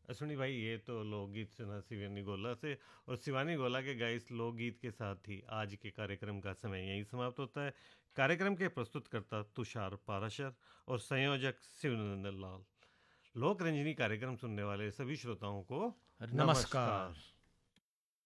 अश्विनी भाई, ये तो लोकगीत सुना शिवानी गोला से, और शिवानी गोला के गाए इस लोकगीत के साथ ही आज के कार्यक्रम का समय यहीं समाप्त होता है। कार्यक्रम के प्रस्तुतकर्ता तुषार पाराशर और संयोजक शिवनंदन लाल। लोक रंजनी कार्यक्रम सुनने वाले सभी श्रोताओं को नमस्कार। नमस्कार।